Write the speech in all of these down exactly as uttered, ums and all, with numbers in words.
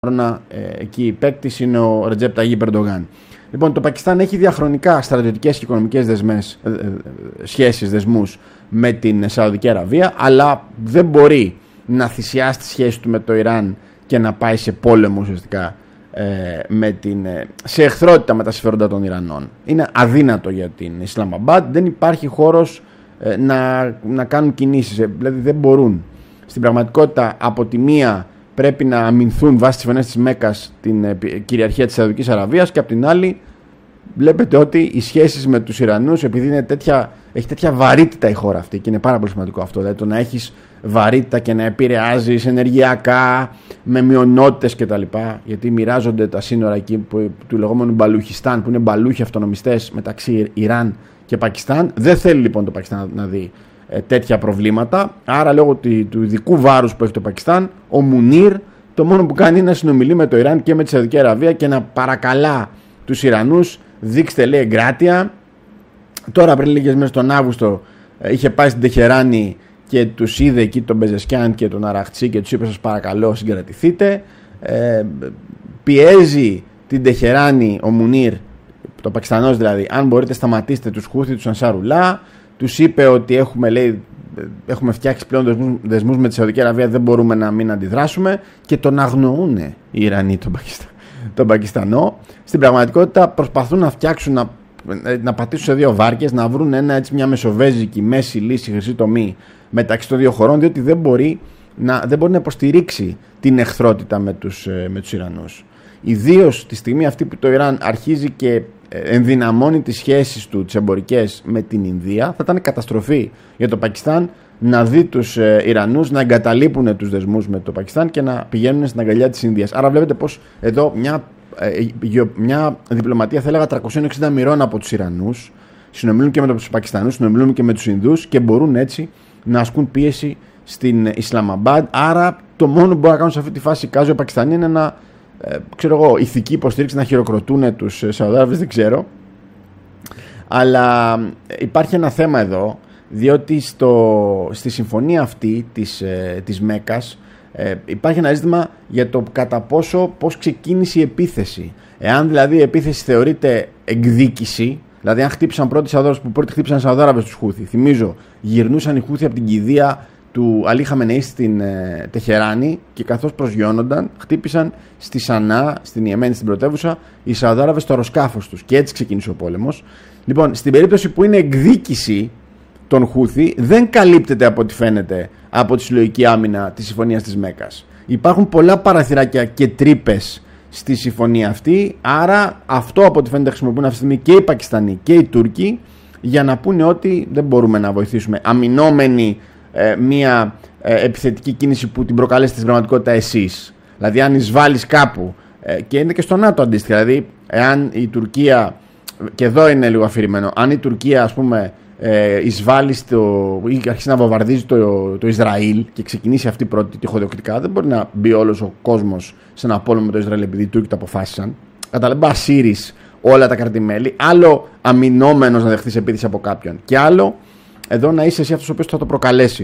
ε, εκεί παίκτης είναι ο Ρετζέπ Ταγίπ Ερντογάν. Λοιπόν, το Πακιστάν έχει διαχρονικά στρατιωτικές και οικονομικές δεσμές, ε, ε, σχέσεις, δεσμούς με την Σαουδική Αραβία, αλλά δεν μπορεί να θυσιάσει τη σχέση του με το Ιράν και να πάει σε πόλεμο ουσιαστικά ε, με την, ε, σε εχθρότητα με τα συμφέροντα των Ιρανών. Είναι αδύνατο για την Ισλαμαμπάντ, δεν υπάρχει χώρος ε, να, να κάνουν κινήσεις, ε, δηλαδή δεν μπορούν. Στην πραγματικότητα, από τη μία πρέπει να αμυνθούν βάσει τις συμφωνίες της Μέκας την ε, κυριαρχία της Σαουδικής Αραβίας, και από την άλλη βλέπετε ότι οι σχέσεις με τους Ιρανούς, επειδή είναι τέτοια, έχει τέτοια βαρύτητα η χώρα αυτή, και είναι πάρα πολύ σημαντικό αυτό, δηλαδή το να έχεις βαρύτητα και να επηρεάζεις ενεργειακά με μειονότητες κτλ. Γιατί μοιράζονται τα σύνορα εκεί που, του λεγόμενου Μπαλουχιστάν, που είναι μπαλούχοι αυτονομιστές μεταξύ Ιράν και Πακιστάν. Δεν θέλει λοιπόν το Πακιστάν να δει ε, τέτοια προβλήματα. Άρα, λόγω του, του ειδικού βάρους που έχει το Πακιστάν, ο Μουνίρ το μόνο που κάνει είναι να συνομιλεί με το Ιράν και με τη Σαουδική Αραβία και να παρακαλά τους Ιρανούς, δείξτε, λέει, εγκράτεια. Τώρα, πριν λίγες μέρες τον Αύγουστο, ε, είχε πάει στην Τεχεράνη και τους είδε εκεί τον Μπεζεσκιάν και τον Αραχτσί και τους είπε, σας παρακαλώ, συγκρατηθείτε. Ε, πιέζει την Τεχεράνη ο Μουνίρ, το Πακιστανός δηλαδή, αν μπορείτε σταματήστε τους Χούθι, τους Ανσαρουλά. Τους είπε ότι έχουμε, λέει, έχουμε φτιάξει πλέον δεσμούς, δεσμούς με τη Σαουδική Αραβία, δεν μπορούμε να μην αντιδράσουμε, και τον αγνοούν οι Ιρανοί τον, Πακιστα... τον Πακιστανό. Στην πραγματικότητα προσπαθούν να φτιάξουν, να, να πατήσουν σε δύο βάρκες, να βρουν ένα, έτσι, μια μεσοβέζικη μέση λύση, χρυσή τομή μεταξύ των δύο χωρών, διότι δεν μπορεί να, δεν μπορεί να υποστηρίξει την εχθρότητα με τους, με τους Ιρανούς. Ιδίως τη στιγμή αυτή που το Ιράν αρχίζει και ενδυναμώνει τις σχέσεις του, τις εμπορικές, με την Ινδία, θα ήταν καταστροφή για το Πακιστάν να δει τους Ιρανούς να εγκαταλείπουν τους δεσμούς με το Πακιστάν και να πηγαίνουν στην αγκαλιά της Ινδίας. Άρα βλέπετε πως εδώ μια, μια διπλωματία, θα έλεγα, τριακόσια εξήντα μοιρών από τους Ιρανούς, συνομιλούν και με τους Πακιστανούς, συνομιλούν και με τους Ινδούς, και μπορούν έτσι να ασκούν πίεση στην Ισλαμαμπάντ. Άρα το μόνο που μπορούν να κάνουν σε αυτή τη φάση οι Πακιστανοί είναι να, ε, ξέρω εγώ, ηθική υποστήριξη, να χειροκροτούν τους Σαουδάραβες, δεν ξέρω. Αλλά υπάρχει ένα θέμα εδώ, διότι στο, στη συμφωνία αυτή της, ε, της Μέκας ε, υπάρχει ένα ζήτημα για το κατά πόσο, πώς ξεκίνησε η επίθεση. Εάν δηλαδή η επίθεση θεωρείται εκδίκηση, δηλαδή αν χτύπησαν πρώτοι Σαουδάραβες, που πρώτοι χτύπησαν Σαουδάραβες τους Χούθι, θυμίζω, γυρνούσαν οι Χούθι από την κηδεία του Αλή Χαμενεή στην ε, Τεχεράνη, και καθώς προσγειώνονταν χτύπησαν στη Σανά, στην Ιεμένη, στην πρωτεύουσα, οι Σαουδάραβες στο αεροσκάφος τους, και έτσι ξεκίνησε ο πόλεμος. Λοιπόν, στην περίπτωση που είναι εκδίκηση των Χούθι, δεν καλύπτεται από ό,τι φαίνεται από τη συλλογική άμυνα της συμφωνίας της Μέκας. Υπάρχουν πολλά παραθυράκια και τρύπες στη συμφωνία αυτή, άρα αυτό από ό,τι φαίνεται χρησιμοποιούν αυτή τη στιγμή και οι Πακιστανοί και οι Τούρκοι για να πούνε ότι δεν μπορούμε να βοηθήσουμε αμυνόμενοι ε, μια ε, επιθετική κίνηση που την προκαλέσετε στην πραγματικότητα εσείς. Δηλαδή, αν εισβάλλεις κάπου, ε, και είναι και στο ΝΑΤΟ αντίστοιχα, δηλαδή εάν η Τουρκία, και εδώ είναι λίγο αφηρημένο, αν η Τουρκία, ας πούμε, ε, εισβάλλει στο, ή αρχίσει να βομβαρδίζει το, το Ισραήλ και ξεκινήσει αυτή πρώτη τυχοδιοκτικά, δεν μπορεί να μπει όλος ο κόσμος σε ένα πόλεμο με το Ισραήλ επειδή οι Τούρκοι το αποφάσισαν. Καταλαβαίνεις, ασύρεις όλα τα κρατημέλη. Άλλο αμυνόμενος να δεχθείς επίθεση από κάποιον, και άλλο εδώ να είσαι εσύ αυτός ο οποίος θα το προκαλέσει.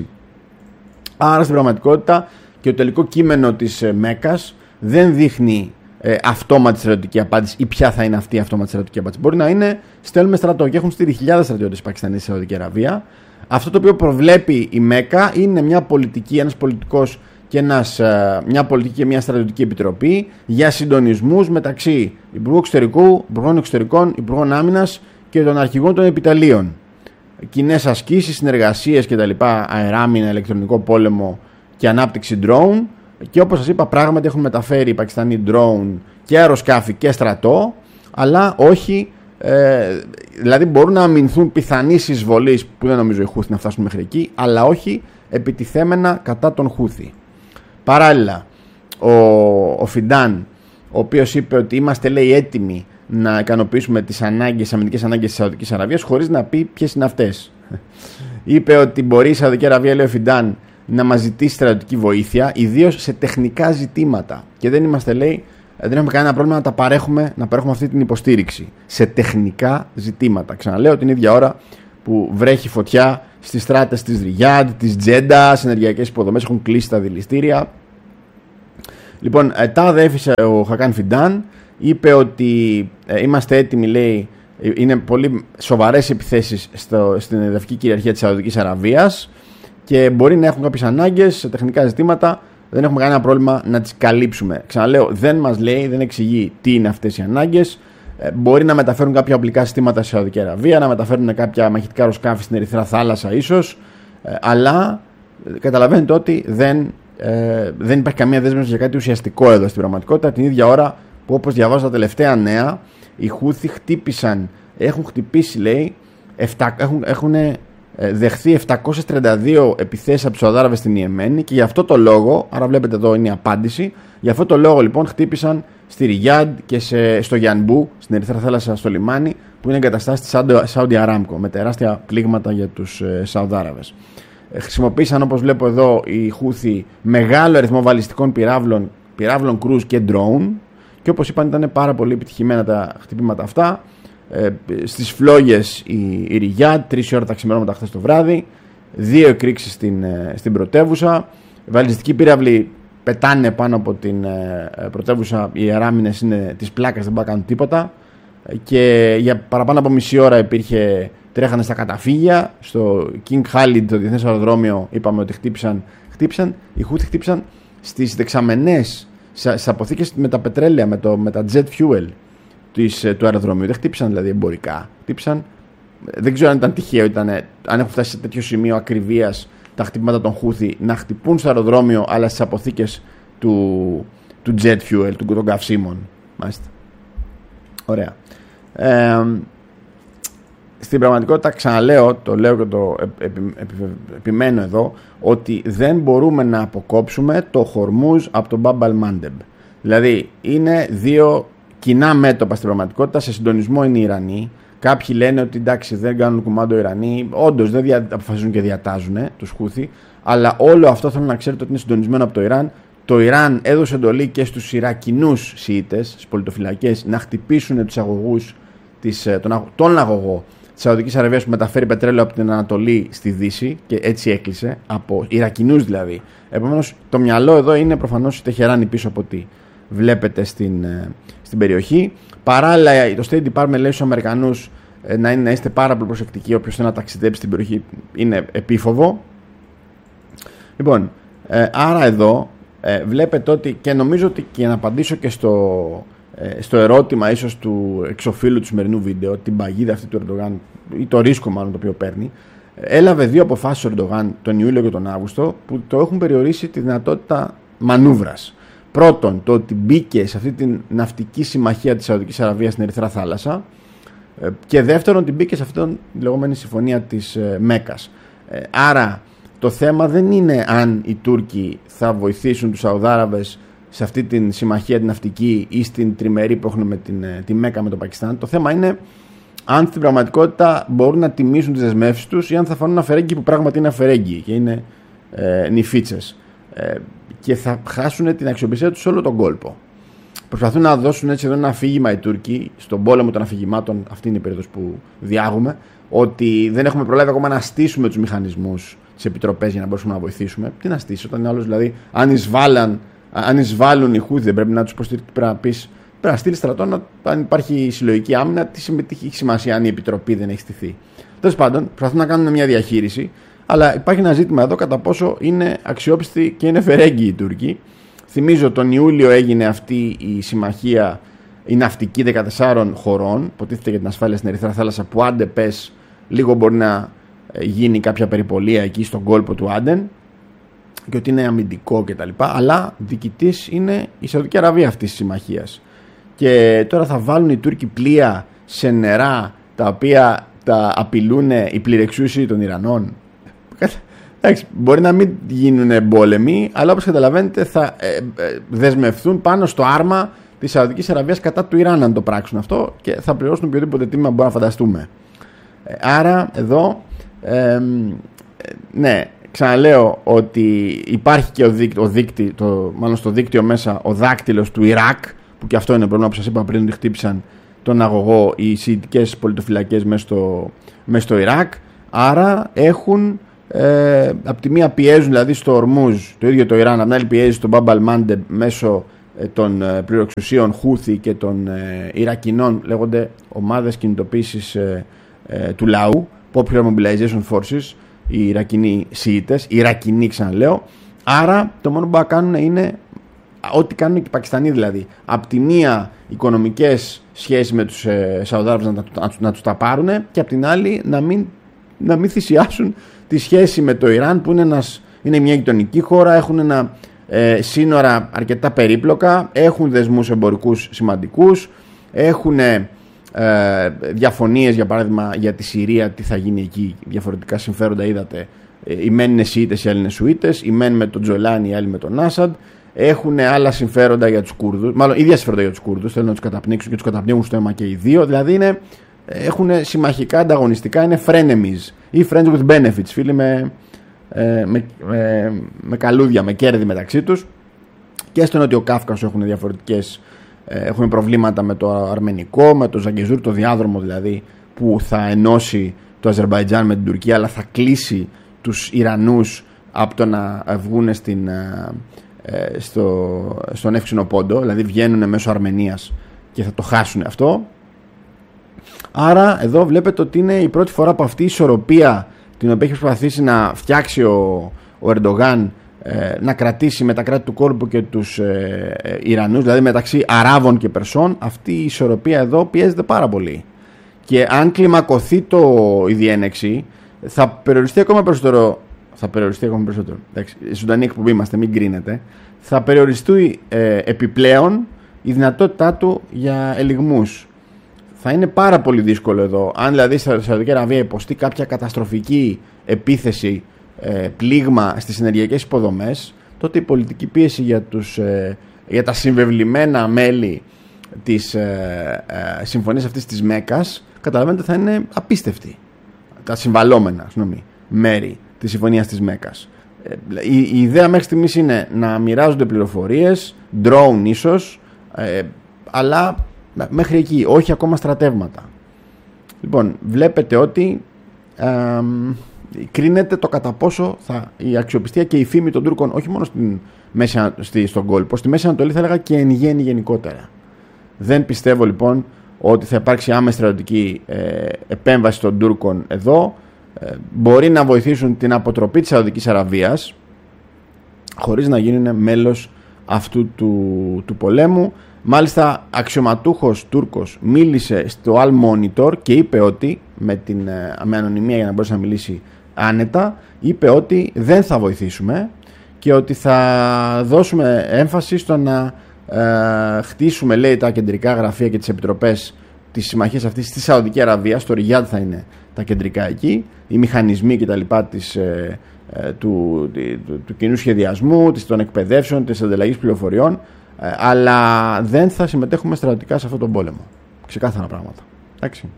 Άρα στην πραγματικότητα και το τελικό κείμενο της ε, Μέκας δεν δείχνει ε, αυτόματη στρατιωτική απάντηση, ή ποια θα είναι αυτή η αυτόματη στρατιωτική απάντηση. Μπορεί να είναι στέλνουμε στρατό, και έχουν στείλει χιλιάδες στρατιώτες Πακιστανοί στη Σαουδική Αραβία. Αυτό το οποίο προβλέπει η Μέκα είναι μια πολιτική, ένας πολιτικός και ένας, ε, μια πολιτική και μια στρατιωτική επιτροπή για συντονισμούς μεταξύ Υπουργού Εξωτερικού, Υπουργών Εξωτερικών, Υπουργών Άμυνας και των αρχηγών των επιτελείων. Κοινές ασκήσεις, συνεργασίες κτλ. Αεράμινα, ηλεκτρονικό πόλεμο και ανάπτυξη drone. Και όπως σας είπα, πράγματι έχουν μεταφέρει οι Πακιστανοί drone και αεροσκάφη και στρατό, αλλά όχι, ε, δηλαδή μπορούν να αμυνθούν πιθανής εισβολής, που δεν νομίζω οι Χούθι να φτάσουν μέχρι εκεί, αλλά όχι επιτιθέμενα κατά τον Χούθι. Παράλληλα, ο, ο Φιντάν, ο οποίος είπε ότι είμαστε, λέει, έτοιμοι να ικανοποιήσουμε τις ανάγκες, τις αμυντικές ανάγκες της Σαουδικής Αραβίας, χωρίς να πει ποιες είναι αυτές. Είπε ότι μπορεί η Σαουδική Αραβία, λέει ο Φιντάν, να μας ζητήσει στρατιωτική βοήθεια, ιδίως σε τεχνικά ζητήματα. Και δεν είμαστε, λέει, δεν έχουμε κανένα πρόβλημα να τα παρέχουμε, να παρέχουμε αυτή την υποστήριξη σε τεχνικά ζητήματα. Ξαναλέω, την ίδια ώρα που βρέχει φωτιά στις στράτες της Ριάντ, της Τζέντα, ενεργειακές υποδομές έχουν κλείσει τα δηληστήρια. Λοιπόν, ε, τα αδέφησε ο Χακάν Φιντάν, είπε ότι ε, είμαστε έτοιμοι, λέει, είναι πολύ σοβαρές επιθέσεις στο, στην εδαφική κυριαρχία της Σαουδικής Αραβίας και μπορεί να έχουν κάποιες ανάγκες σε τεχνικά ζητήματα, δεν έχουμε κανένα πρόβλημα να τις καλύψουμε. Ξαναλέω, δεν μας λέει, δεν εξηγεί τι είναι αυτές οι ανάγκες. Ε, μπορεί να μεταφέρουν κάποια οπλικά συστήματα στη Σαουδική Αραβία, να μεταφέρουν κάποια μαχητικά αεροσκάφη στην Ερυθρά Θάλασσα ίσως, ε, αλλά καταλαβαίνετε ότι δεν, ε, δεν υπάρχει καμία δέσμευση για κάτι ουσιαστικό εδώ στην πραγματικότητα. Την ίδια ώρα που, όπως διαβάζω τα τελευταία νέα, οι Χούθι χτύπησαν, έχουν χτυπήσει, λέει, εφτα, έχουν, έχουν δεχθεί επτακόσιες τριάντα δύο επιθέσεις από τους Σαουδάραβες στην Ιεμένη και γι' αυτό το λόγο, άρα βλέπετε εδώ είναι η απάντηση, γι' αυτό το λόγο λοιπόν χτύπησαν στη Ριάντ και σε, στο Γιανμπού, στην Ερυθρά Θάλασσα, στο λιμάνι, που είναι εγκαταστάσεις της Saudi Aramco, με τεράστια πλήγματα για τους ε, Σαουδάραβες. Ε, χρησιμοποίησαν, όπως βλέπω εδώ, οι Χούθι μεγάλο αριθμό βαλιστικών πυράβλων, πυράβλων κρούζ και drone, και όπως είπαν ήταν πάρα πολύ επιτυχημένα τα χτυπήματα αυτά. Ε, στις φλόγες η, η Ριγιάντ, τρεις ώρα τα ξημερώματα χθες το βράδυ, δύο εκρήξεις στην, ε, στην πρωτεύουσα. Οι βαλιστικοί πύραυλοι πετάνε πάνω από την ε, πρωτεύουσα, οι αεράμινες είναι της πλάκας, δεν μπορούν να κάνουν τίποτα. Και για παραπάνω από μισή ώρα υπήρχε, τρέχανε στα καταφύγια. Στο King Khalid, το διεθνές αεροδρόμιο, είπαμε ότι χτύπησαν, χτύπησαν οι Χούθι χτύπησαν στις δεξαμενές, στις αποθήκες με τα πετρέλαια, με, το, με τα jet fuel της, του αεροδρομίου. Δεν χτύπησαν δηλαδή εμπορικά. Χτύπησαν, δεν ξέρω αν ήταν τυχαίο, ήταν, αν έχουν φτάσει σε τέτοιο σημείο ακριβίας τα χτυπήματα των Χούθι να χτυπούν στο αεροδρόμιο, αλλά στις αποθήκες του, του jet fuel, του, των καυσίμων. Μάλιστα. Ωραία. Ε, στην πραγματικότητα, ξαναλέω, το λέω και το επι, επι, επιμένω εδώ, ότι δεν μπορούμε να αποκόψουμε το Χορμούζ από τον Μπαμπ αλ-Μάντεμπ. Δηλαδή είναι δύο κοινά μέτωπα στην πραγματικότητα, σε συντονισμό είναι οι Ιρανοί. Κάποιοι λένε ότι εντάξει, δεν κάνουν κουμάντο οι Ιρανοί, όντως δεν δια, αποφασίζουν και διατάζουν τους Χούθι, αλλά όλο αυτό θέλω να ξέρετε ότι είναι συντονισμένο από το Ιράν. Το Ιράν έδωσε εντολή και στους Ιρακινούς Σιήτες, στις πολιτοφυλακές, να χτυπήσουν τους αγωγούς, της, τον, τον αγωγό της Σαουδικής Αραβίας που μεταφέρει πετρέλαιο από την Ανατολή στη Δύση, και έτσι έκλεισε, από Ιρακινούς δηλαδή. Επομένως, το μυαλό εδώ είναι προφανώς η Τεχεράνη πίσω από τι βλέπετε στην, στην περιοχή. Παράλληλα, το State Department λέει στους Αμερικανούς να, είναι, να είστε πάρα πολύ προσεκτικοί, όποιος θέλει να ταξιδέψει στην περιοχή είναι επίφοβο. Λοιπόν, ε, άρα εδώ ε, βλέπετε ότι, και νομίζω ότι, και να απαντήσω και στο, ε, στο ερώτημα ίσως του εξωφύλου του σημερινού βίντεο, την παγίδα αυτή του Ερντογάν, ή το ρίσκο μάλλον το οποίο παίρνει, έλαβε δύο αποφάσεις ο Ερντογάν τον Ιούλιο και τον Αύγουστο που το έχουν περιορίσει τη δυνατότητα μανούβρας. Πρώτον, το ότι μπήκε σε αυτή την ναυτική συμμαχία της Σαουδικής Αραβίας στην Ερυθρά Θάλασσα, και δεύτερον, ότι μπήκε σε αυτήν την λεγόμενη συμφωνία της Μέκας. Άρα το θέμα δεν είναι αν οι Τούρκοι θα βοηθήσουν τους Σαουδάραβες σε αυτή την συμμαχία την ναυτική ή στην τριμερή που έχουν με την, τη Μέκα με το Πακιστάν. Το θέμα είναι αν στην πραγματικότητα μπορούν να τιμήσουν τις δεσμεύσεις τους ή αν θα φανούν αφαιρέγγοι που πράγματι είναι αφαιρέγγοι και είναι ε, νηφίτσες. Ε, και θα χάσουν την αξιοπιστία τους σε όλο τον κόλπο. Προσπαθούν να δώσουν έτσι εδώ ένα αφήγημα οι Τούρκοι, στον πόλεμο των αφηγημάτων, αυτή είναι η περίοδος που διάγουμε, ότι δεν έχουμε προλάβει ακόμα να στήσουμε τους μηχανισμούς, τις επιτροπές για να μπορούμε να βοηθήσουμε. Τι να στήσει, όταν άλλος δηλαδή, αν εισβάλλαν, αν εισβάλλουν οι Χούθι, δεν πρέπει να τους υποστηρίξει, πρέπει να πεις, πρέπει να στείλει στρατό, να, αν υπάρχει συλλογική άμυνα, τι έχει σημασία αν η επιτροπή δεν έχει στηθεί. Τέλος πάντων, προσπαθούν να κάνουν μια διαχείριση, αλλά υπάρχει ένα ζήτημα εδώ κατά πόσο είναι αξιόπιστοι και είναι φερέγγοι οι Τούρκοι. Θυμίζω τον Ιούλιο έγινε αυτή η συμμαχία, η ναυτική δεκατεσσάρων χωρών, υποτίθεται για την ασφάλεια στην Ερυθρά Θάλασσα, που άντε πες λίγο μπορεί να γίνει κάποια περιπολία εκεί στον κόλπο του Άντεν και ότι είναι αμυντικό κτλ. Αλλά διοικητής είναι η Σαουδική Αραβία αυτής της συμμαχίας. Και τώρα θα βάλουν οι Τούρκοι πλοία σε νερά τα οποία τα απειλούν οι πληρεξούσιοι των Ιρανών. Εντάξει, μπορεί να μην γίνουν εμπόλεμοι, αλλά όπως καταλαβαίνετε θα ε, ε, δεσμευθούν πάνω στο άρμα της Σαουδικής Αραβίας κατά του Ιράν αν το πράξουν αυτό και θα πληρώσουν οποιοδήποτε τίμημα μπορούμε να φανταστούμε. Ε, άρα εδώ, ε, ναι, ξαναλέω ότι υπάρχει και ο δίκτυο, ο δίκτυ, το, μάλλον στο δίκτυο μέσα ο δάκτυλος του Ιράκ, που και αυτό είναι πρόβλημα που σας είπα πριν ότι χτύπησαν τον αγωγό οι σιητικές πολιτοφυλακές μέσα στο, μέσα στο Ιράκ. Άρα έχουν Ε, από τη μία πιέζουν δηλαδή στο Ορμούζ το ίδιο το Ιράν, απ' την άλλη πιέζει στον Μπαμπ αλ-Μάντεμπ μέσω των πληροεξουσίων Χούθη και των Ιρακινών, λέγονται ομάδες κινητοποίησης του λαού, Popular Mobilization Forces, οι Ιρακινοί Σιήτες, οι Ιρακινοί ξαναλέω. Άρα το μόνο που μπορούν να κάνουν είναι ό,τι κάνουν και οι Πακιστανοί, δηλαδή. Απ' τη μία οικονομικές σχέσεις με τους ε, Σαουδάραβους να, να, να τους τα πάρουν, και απ' την άλλη να μην, να μην θυσιάσουν τη σχέση με το Ιράν, που είναι, ένας, είναι μια γειτονική χώρα, έχουν ένα ε, σύνορα αρκετά περίπλοκα, έχουν δεσμούς εμπορικούς σημαντικούς, έχουν ε, διαφωνίες, για παράδειγμα για τη Συρία, τι θα γίνει εκεί, διαφορετικά συμφέροντα είδατε. Οι μεν είναι Σιήτες, οι άλλοι είναι Σουίτες, οι μεν με τον Τζολάνι, οι άλλοι με τον Άσαντ. Έχουν άλλα συμφέροντα για τους Κούρδους, μάλλον ίδια συμφέροντα για τους Κούρδους, θέλουν να τους καταπνίξουν και τους καταπνίγουν στο αίμα και οι δύο. Δηλαδή είναι, έχουν συμμαχικά, ανταγωνιστικά, είναι frenemies ή friends with benefits, φίλοι με, με, με, με καλούδια, με κέρδη μεταξύ τους. Και στο Νότιο Κάφκασο έχουν διαφορετικές, έχουν προβλήματα με το αρμενικό, με το Ζαγκεζούρ, το διάδρομο δηλαδή, που θα ενώσει το Αζερμπαϊτζάν με την Τουρκία, αλλά θα κλείσει τους Ιρανούς από το να βγουν στην, στο, στον εύξηνο πόντο, δηλαδή βγαίνουν μέσω Αρμενίας και θα το χάσουν αυτό. Άρα εδώ βλέπετε ότι είναι η πρώτη φορά που αυτή η ισορροπία, την οποία έχει προσπαθήσει να φτιάξει ο, ο Ερντογάν, ε, να κρατήσει με τα κράτη του κόλπου και τους ε, ε, Ιρανούς, δηλαδή μεταξύ Αράβων και Περσών, αυτή η ισορροπία εδώ πιέζεται πάρα πολύ. Και αν κλιμακωθεί το, η διένεξη, θα περιοριστεί ακόμα περισσότερο. Θα περιοριστεί ακόμα περισσότερο. Εντάξει, ζωντανή εκπομπή είμαστε, μην κρίνετε. Θα περιοριστεί ε, επιπλέον η δυνατότητά του για ελιγμούς. Θα είναι πάρα πολύ δύσκολο εδώ. Αν δηλαδή η Σαουδική Αραβία υποστεί κάποια καταστροφική επίθεση, ε, πλήγμα στις ενεργειακές υποδομές, τότε η πολιτική πίεση για, τους, ε, για τα συμβεβλημένα μέλη της ε, ε, συμφωνίας αυτής της Μέκας, καταλαβαίνετε, θα είναι απίστευτη. Τα συμβαλόμενα, συγγνώμη, μέρη της συμφωνίας της Μέκας. Η, η ιδέα μέχρι στιγμής είναι να μοιράζονται πληροφορίες, drone ίσως, ε, αλλά μέχρι εκεί, όχι ακόμα στρατεύματα. Λοιπόν, βλέπετε ότι ε, κρίνεται το κατά πόσο θα, η αξιοπιστία και η φήμη των Τούρκων, όχι μόνο στην Μέση, στη, στον κόλπο, στη Μέση Ανατολή θα έλεγα και εν γέννη γενικότερα. Δεν πιστεύω λοιπόν ότι θα υπάρξει άμεση στρατιωτική ε, επέμβαση των Τούρκων εδώ. Ε, μπορεί να βοηθήσουν την αποτροπή της Σαουδικής Αραβίας χωρίς να γίνουν μέλος αυτού του, του πολέμου. Μάλιστα αξιωματούχος Τούρκος μίλησε στο Al Monitor και είπε ότι με, την, με ανωνυμία, για να μπορέσει να μιλήσει άνετα, είπε ότι δεν θα βοηθήσουμε και ότι θα δώσουμε έμφαση στο να ε, χτίσουμε, λέει, τα κεντρικά γραφεία και τις επιτροπές της συμμαχίας αυτής στη Σαουδική Αραβία. Στο Ριάντ θα είναι τα κεντρικά εκεί, οι μηχανισμοί και τα λοιπά της, ε, ε, του, του, του κοινού σχεδιασμού, της, των εκπαιδεύσεων, της ανταλλαγής πληροφοριών, ε, αλλά δεν θα συμμετέχουμε στρατιωτικά σε αυτόν τον πόλεμο. Ξεκάθαρα πράγματα. Εντάξει.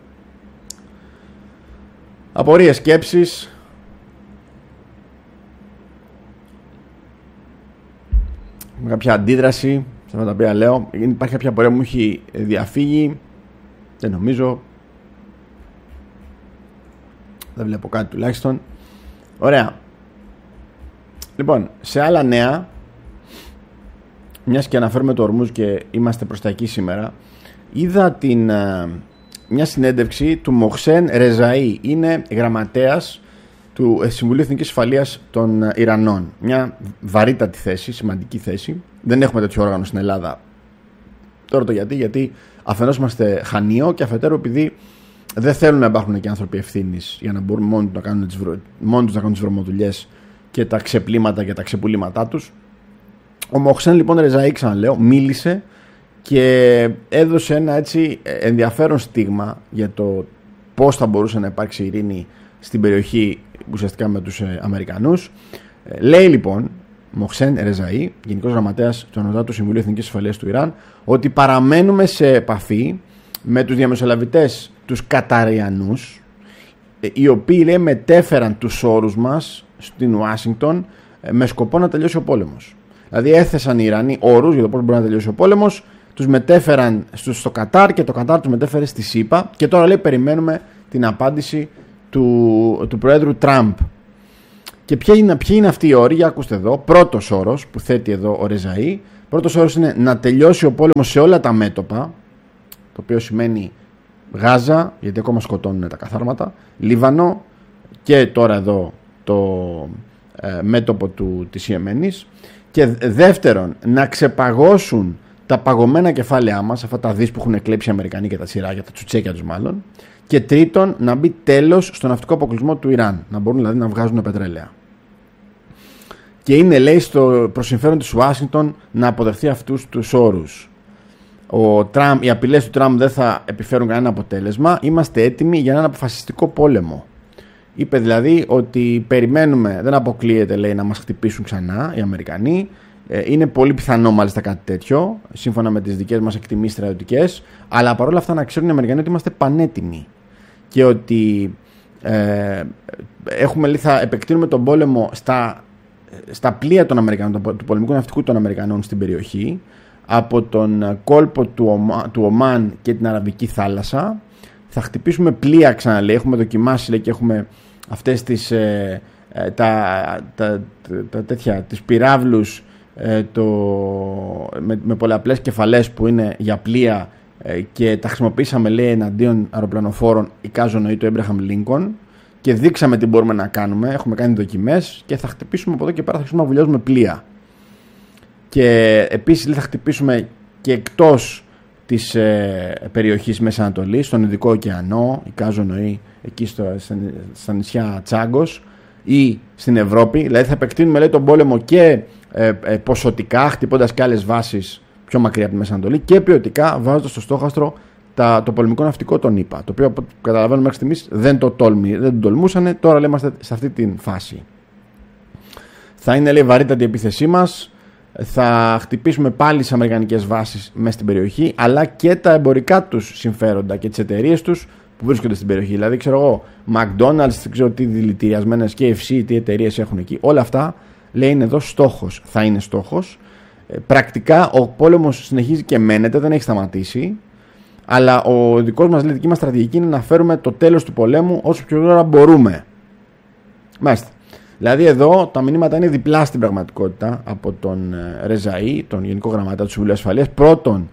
Απορίες, σκέψεις? Με κάποια αντίδραση σε αυτά τα οποία λέω? Υπάρχει κάποια απορία που μου έχει διαφύγει? Δεν νομίζω. Δεν βλέπω κάτι τουλάχιστον. Ωραία. Λοιπόν, σε άλλα νέα, μιας και αναφέρουμε το Ορμούζ και είμαστε προς τα εκεί σήμερα, είδα την, μια συνέντευξη του Μοχσέν Ρεζαΐ. Είναι γραμματέας του Συμβουλίου Εθνικής Ασφαλείας των Ιρανών. Μια βαρύτατη θέση, σημαντική θέση. Δεν έχουμε τέτοιο όργανο στην Ελλάδα. Τώρα το γιατί, γιατί αφενός είμαστε χανείο και αφετέρου επειδή δεν θέλουν να υπάρχουν και άνθρωποι ευθύνης για να μπορούν μόνοι τους να κάνουν τις, βρο... μόνοι τους να κάνουν τις βρωμοδουλειές και τα ξεπλήματα και τα ξεπουλήματά τους. Ο Μοχσέν λοιπόν Ρεζαΐ, ξαναλέω, μίλησε και έδωσε ένα έτσι ενδιαφέρον στίγμα για το πώς θα μπορούσε να υπάρξει ειρήνη στην περιοχή, ουσιαστικά με τους Αμερικανούς. Λέει λοιπόν Μοχσέν Ρεζαΐ, Γενικός Γραμματέας του Ανωτάτου Συμβουλίου Εθνικής Ασφαλείας του Ιράν, ότι παραμένουμε σε επαφή με τους διαμεσολαβητές τους Καταριανούς, οι οποίοι, λέει, μετέφεραν τους όρους μας στην Ουάσιγκτον με σκοπό να τελειώσει ο πόλεμος. Δηλαδή έθεσαν οι Ιρανοί όρους για το πώς μπορεί να τελειώσει ο πόλεμος, τους μετέφεραν στο Κατάρ και το Κατάρ τους μετέφερε στη ΣΥΠΑ και τώρα, λέει, περιμένουμε την απάντηση του, του Προέδρου Τραμπ. Και ποια είναι, ποιοι είναι αυτοί οι όροι? Για ακούστε εδώ. Πρώτος όρος που θέτει εδώ ο Ρεζαΐ, Πρώτος όρος είναι να τελειώσει ο πόλεμος σε όλα τα μέτωπα, το οποίο σημαίνει Γάζα, γιατί ακόμα σκοτώνουν τα καθάρματα, Λίβανο και τώρα εδώ το ε, μέτωπο του, της Ιεμένης. Και δεύτερον, να ξεπαγώσουν τα παγωμένα κεφάλαιά μας, αυτά τα δις που έχουν εκλέψει οι Αμερικανοί και τα τσιράκια, τα τσουτσέκια τους μάλλον. Και τρίτον, να μπει τέλος στο ναυτικό αποκλεισμό του Ιράν, να μπορούν δηλαδή να βγάζουν πετρέλαια. Και είναι, λέει, στο προς συμφέρον της Ουάσιγκτον να αποδεχθεί αυτούς τους όρους. Ο Τραμπ, οι απειλές του Τραμπ δεν θα επιφέρουν κανένα αποτέλεσμα. Είμαστε έτοιμοι για έναν αποφασιστικό πόλεμο. Είπε δηλαδή ότι περιμένουμε, δεν αποκλείεται, λέει, να μας χτυπήσουν ξανά οι Αμερικανοί. Είναι πολύ πιθανό μάλιστα κάτι τέτοιο, σύμφωνα με τις δικές μας εκτιμήσεις στρατιωτικές. Αλλά παρόλα αυτά να ξέρουν οι Αμερικανοί ότι είμαστε πανέτοιμοι. Και ότι ε, έχουμε, λέει, θα επεκτείνουμε τον πόλεμο στα, στα πλοία των Αμερικανών, του πολεμικού ναυτικού των Αμερικανών στην περιοχή, από τον κόλπο του, Ομα, του Ομάν και την Αραβική θάλασσα. Θα χτυπήσουμε πλοία, ξαναλέει, έχουμε δοκιμάσει, λέει, και έχουμε αυτές τις, ε, ε, τα, τα, τα, τα τέτοια, τις πυράβλους ε, το, με, με πολλαπλές κεφαλές που είναι για πλοία ε, και τα χρησιμοποίησαμε, λέει, εναντίον αεροπλανοφόρων, εικάζω το Abraham Lincoln, και δείξαμε τι μπορούμε να κάνουμε. Έχουμε κάνει δοκιμές και θα χτυπήσουμε από εδώ και πέρα, θα αρχίσουμε να βουλιάζουμε πλοία. Και επίσης, λέει, θα χτυπήσουμε και εκτός της ε, περιοχής Μέση Ανατολής, στον Ινδικό ωκεανό, εικάζω εκεί στο, στα νησιά Τσάγκος, ή στην Ευρώπη. Δηλαδή θα επεκτείνουμε, λέει, τον πόλεμο και ε, ε, ποσοτικά, χτυπώντας και άλλες βάσεις πιο μακριά από τη Μέση Ανατολή, και ποιοτικά, βάζοντας στο στόχαστρο τα, το πολεμικό ναυτικό των ΗΠΑ, το οποίο, από ό,τι καταλαβαίνουμε μέχρι στιγμής, δεν το, τόλμη, δεν το τολμούσανε. Τώρα, λέει, είμαστε σε αυτή τη φάση. Θα είναι, λέει, βαρύτατη η επίθεσή μας. Θα χτυπήσουμε πάλι τις αμερικανικές βάσεις μέσα στην περιοχή, αλλά και τα εμπορικά τους συμφέροντα και τις εταιρείες τους που βρίσκονται στην περιοχή. Δηλαδή, ξέρω εγώ, McDonald's, δεν ξέρω τι δηλητηριασμένες, κέι εφ σι, τι εταιρείες έχουν εκεί. Όλα αυτά, λέει, είναι εδώ στόχος. Θα είναι στόχος. Ε, πρακτικά ο πόλεμος συνεχίζει και μένεται, δεν έχει σταματήσει. Αλλά ο δικός μας, λέει, δική μας στρατηγική είναι να φέρουμε το τέλος του πολέμου όσο πιο γρήγορα μπορούμε. Μάλιστα. Δηλαδή εδώ τα μηνύματα είναι διπλά στην πραγματικότητα από τον Ρεζαή, τον Γενικό Γραμματέα του Συμβουλίου Ασφαλείας. Πρώτον,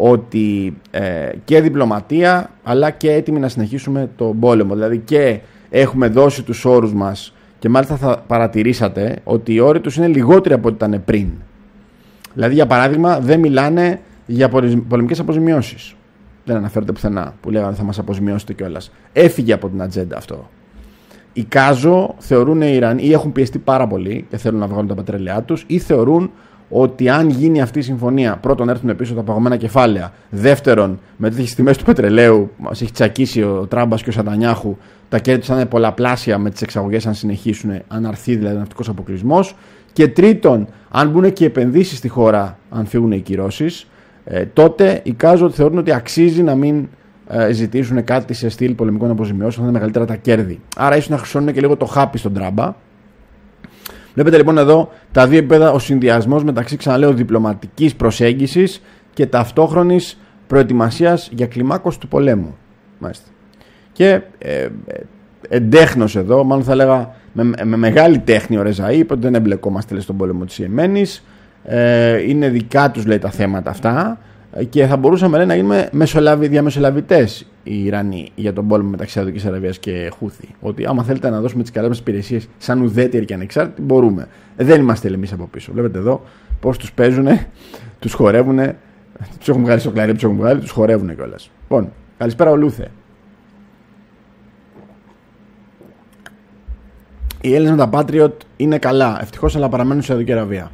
ότι ε, και διπλωματία, αλλά και έτοιμοι να συνεχίσουμε τον πόλεμο. Δηλαδή και έχουμε δώσει τους όρους μας, και μάλιστα θα παρατηρήσατε ότι οι όροι τους είναι λιγότεροι από ό,τι ήταν πριν. Δηλαδή, για παράδειγμα, δεν μιλάνε για πολεμικές αποζημιώσεις. Δεν αναφέρεται πουθενά που λέγανε θα μας αποζημιώσετε κιόλας. Έφυγε από την ατζέντα αυτό. Οι Κάζο θεωρούν οι Ιρανοί, ή έχουν πιεστεί πάρα πολύ και θέλουν να βγάλουν τα πετρέλαιά τους, ή θεωρούν ότι αν γίνει αυτή η συμφωνία, πρώτον έρθουν πίσω τα παγωμένα κεφάλαια, δεύτερον με τέτοιες τιμές του πετρελαίου, μας έχει τσακίσει ο Τράμπας και ο Σαντανιάχου, τα κέρδη τους θα είναι πολλαπλάσια με τις εξαγωγές αν συνεχίσουν, αν αρθεί δηλαδή ο ναυτικός αποκλεισμός, και τρίτον, αν μπουν και οι επενδύσεις στη χώρα, αν φύγουν οι κυρώσεις, ε, τότε οι Κάζο θεωρούν ότι αξίζει να μην ζητήσουν κάτι σε στυλ πολεμικών αποζημιώσεων, θα είναι μεγαλύτερα τα κέρδη. Άρα ίσως να χρησιμοποιούν και λίγο το χάπι στον Τράμπα. Βλέπετε λοιπόν εδώ τα δύο επίπεδα, ο συνδυασμός μεταξύ, ξαναλέω, διπλωματικής προσέγγισης και ταυτόχρονης προετοιμασίας για κλιμάκωση του πολέμου. Μάλιστα. Και ε, εντέχνος εδώ, μάλλον θα έλεγα με, με μεγάλη τέχνη ο Ρεζαή, είπε ότι δεν εμπλεκόμαστε, λέει, στον πόλεμο της Ιεμένης. Ε, είναι δικά τους, λέει, τα θέματα αυτά. Και θα μπορούσαμε, λέει, να γίνουμε μεσολαβη, διαμεσολαβητές οι Ιρανοί για τον πόλεμο μεταξύ Σαουδικής Αραβίας και Χούθη. Ότι άμα θέλετε να δώσουμε τις καλές μας υπηρεσίες σαν ουδέτεροι και ανεξάρτητοι, μπορούμε. Δεν είμαστε εμείς από πίσω. Βλέπετε εδώ πώς τους παίζουνε, τους χορεύουνε. Τους έχουν βγάλει στο κλαρί, τους έχουν βγάλει, τους χορεύουνε κιόλας. Λοιπόν, καλησπέρα ο Λούθε. Οι Έλληνες με τα Patriot είναι καλά, ευτυχώς, αλλά παραμένουν στη Σαουδική Αραβία.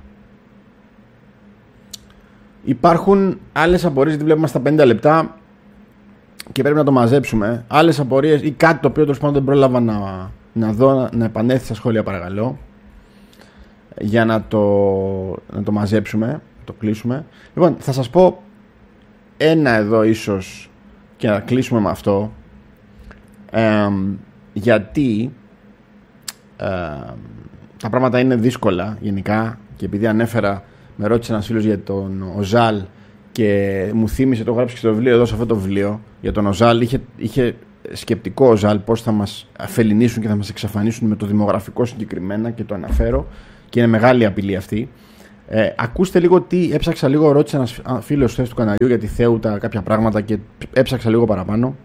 Υπάρχουν άλλες απορίες, γιατί βλέπουμε στα πενήντα λεπτά και πρέπει να το μαζέψουμε. Άλλες απορίες ή κάτι το οποίο τέλος πάντων δεν πρόλαβα να, να δω, να, να επανέλθει στα σχόλια, παρακαλώ, για να το, να το μαζέψουμε, να το κλείσουμε. Λοιπόν, θα σας πω ένα εδώ ίσως και να κλείσουμε με αυτό, ε, γιατί ε, τα πράγματα είναι δύσκολα γενικά, και επειδή ανέφερα, με ρώτησε ένας φίλος για τον Οζάλ και μου θύμισε, το γράψει και στο βιβλίο εδώ, σε αυτό το βιβλίο, για τον Οζάλ. Είχε, είχε σκεπτικό ο Οζάλ πώς θα μας αφεληνίσουν και θα μας εξαφανίσουν με το δημογραφικό συγκεκριμένα, και το αναφέρω, και είναι μεγάλη απειλή αυτή. Ε, ακούστε λίγο τι έψαξα λίγο, ρώτησε ένας φίλος χθες του καναλιού για τη Θέουτα κάποια πράγματα και έψαξα λίγο παραπάνω.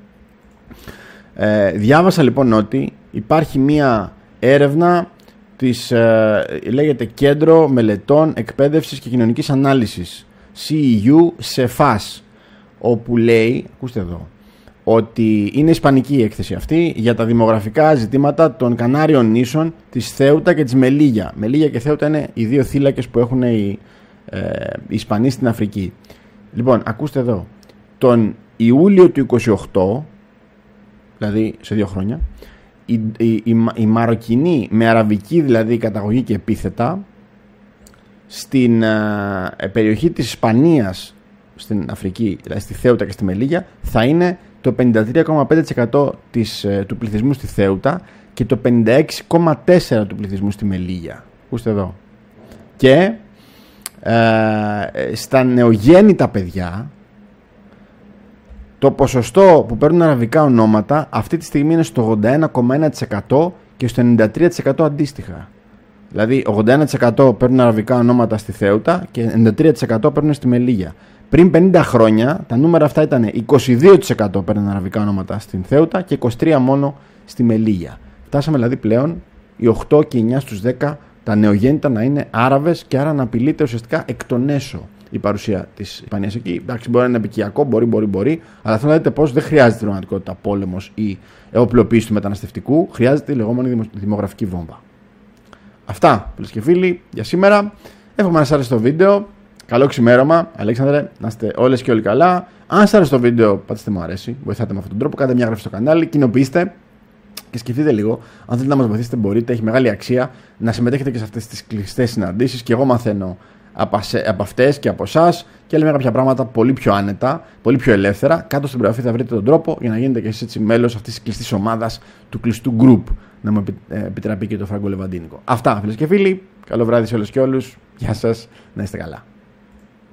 Ε, διάβασα λοιπόν ότι υπάρχει μία έρευνα της, ε, λέγεται Κέντρο Μελετών Εκπαίδευσης και Κοινωνικής Ανάλυσης, σι ι γιου ΣΕΦΑΣ, όπου λέει, ακούστε εδώ, ότι είναι ισπανική η έκθεση αυτή για τα δημογραφικά ζητήματα των Κανάριων νήσων, της Θέουτα και της Μελίγια. Μελίγια και Θέουτα είναι οι δύο θύλακες που έχουν οι, ε, οι Ισπανοί στην Αφρική. Λοιπόν, ακούστε εδώ, τον Ιούλιο του είκοσι οκτώ, δηλαδή σε δύο χρόνια, οι, οι, οι, οι Μαροκινοί με αραβική δηλαδή καταγωγή και επίθετα στην ε, περιοχή της Ισπανίας στην Αφρική, δηλαδή στη Θέουτα και στη Μελίγια, θα είναι το πενήντα τρία κόμμα πέντε τοις εκατό της, ε, του πληθυσμού στη Θέουτα και το πενήντα έξι κόμμα τέσσερα τοις εκατό του πληθυσμού στη Μελίγια. Ακούστε εδώ. Και ε, στα νεογέννητα παιδιά το ποσοστό που παίρνουν αραβικά ονόματα αυτή τη στιγμή είναι στο ογδόντα ένα κόμμα ένα τοις εκατό και στο ενενήντα τρία τοις εκατό αντίστοιχα. Δηλαδή ογδόντα ένα τοις εκατό παίρνουν αραβικά ονόματα στη Θέουτα και ενενήντα τρία τοις εκατό παίρνουν στη Μελίγια. Πριν πενήντα χρόνια τα νούμερα αυτά ήταν είκοσι δύο τοις εκατό παίρνουν αραβικά ονόματα στην Θέουτα και είκοσι τρία τοις εκατό μόνο στη Μελίγια. Φτάσαμε δηλαδή πλέον οι οκτώ και εννιά στους δέκα τα νεογέννητα να είναι Άραβες και άρα να απειλείται ουσιαστικά εκ των έσω η παρουσία της Ισπανίας εκεί. Εντάξει, μπορεί να είναι επικιακό, μπορεί, μπορεί, μπορεί, αλλά θέλω να δείτε πως δεν χρειάζεται στην πραγματικότητα πόλεμος ή εοπλοποίηση του μεταναστευτικού, χρειάζεται η λεγόμενη δημογραφική βόμβα. Αυτά, φίλες και φίλοι, για σήμερα. Εύχομαι να σας άρεσε το βίντεο. Καλό ξημέρωμα, Αλέξανδρε, να είστε όλες και όλοι καλά. Αν σας άρεσε το βίντεο, πατήστε μου αρέσει, βοηθάτε με αυτόν τον τρόπο, κάντε μια γραφή στο κανάλι, κοινοποιήστε και σκεφτείτε λίγο. Αν θέλετε να μας βοηθήσετε, μπορείτε, έχει μεγάλη αξία να συμμετέχετε και σε αυτές τις κλειστές συναντήσεις. Και εγώ μαθαίνω από αυτές και από εσάς και λέμε κάποια πράγματα πολύ πιο άνετα, πολύ πιο ελεύθερα. Κάτω στην περιγραφή θα βρείτε τον τρόπο για να γίνετε και εσείς έτσι μέλος αυτής της κλειστής ομάδας, του κλειστού group, να μου επιτραπεί και το Φράγκο Λεβαντίνικο. Αυτά, φίλες και φίλοι. Καλό βράδυ σε όλες και όλους. Γεια σας, να είστε καλά.